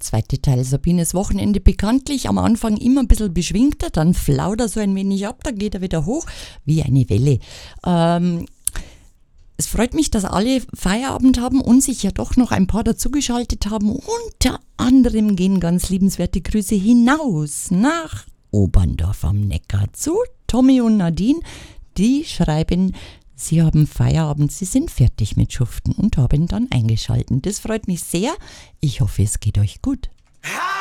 zweite Teil Sabines Wochenende, bekanntlich am Anfang immer ein bisschen beschwingter, dann flaut er so ein wenig ab, dann geht er wieder hoch wie eine Welle. Es freut mich, dass alle Feierabend haben und sich ja doch noch ein paar dazugeschaltet haben. Unter anderem gehen ganz liebenswerte Grüße hinaus nach Oberndorf am Neckar zu Tommy und Nadine. Die schreiben, sie haben Feierabend, sie sind fertig mit Schuften und haben dann eingeschaltet. Das freut mich sehr. Ich hoffe, es geht euch gut. Ha!